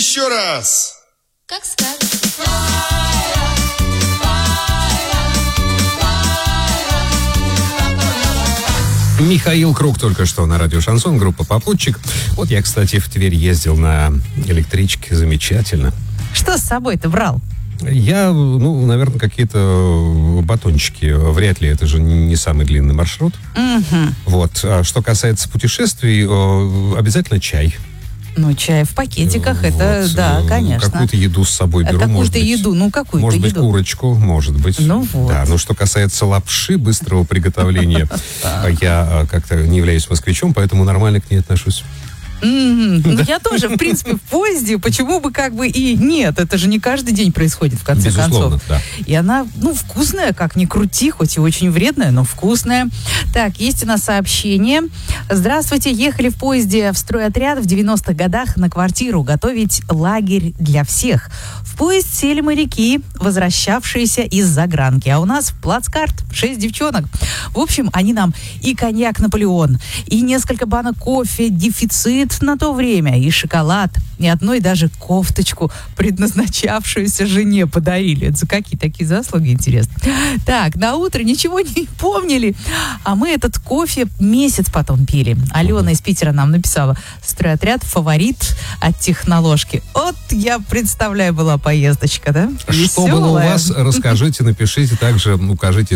еще раз. Как скажете. Михаил Круг только что на радио «Шансон», группа «Попутчик». Вот я, кстати, в Тверь ездил на электричке. Замечательно. Что с собой-то брал? Я, наверное, какие-то батончики. Вряд ли, это же не самый длинный маршрут. Угу. Вот. А что касается путешествий, обязательно чай. Чай в пакетиках, это, да, конечно. Какую-то еду с собой беру, какую-то еду, какую-то может быть, еду. Курочку, может быть. Вот. Да, но что касается лапши быстрого приготовления, я как-то не являюсь москвичом, поэтому нормально к ней отношусь. Я тоже, в принципе, в поезде, почему бы и нет, это же не каждый день происходит, в конце Безусловно, концов. Да. И она, вкусная, как ни крути, хоть и очень вредная, но вкусная. Так, есть у нас сообщение. Здравствуйте, ехали в поезде в стройотряд в 90-х годах на квартиру готовить лагерь для всех. В поезд сели моряки, возвращавшиеся из загранки, а у нас в плацкарт 6 девчонок. В общем, они нам и коньяк «Наполеон», и несколько банок кофе, дефицит на то время, и шоколад, и одной даже кофточку, предназначавшуюся жене, подарили. Это за какие такие заслуги, интересно? Так, на утро ничего не помнили, а мы этот кофе месяц потом пили. Алена из Питера нам написала: стройотряд фаворит от техноложки. Вот я представляю, была поездочка, да? Что было у вас, расскажите, напишите, также укажите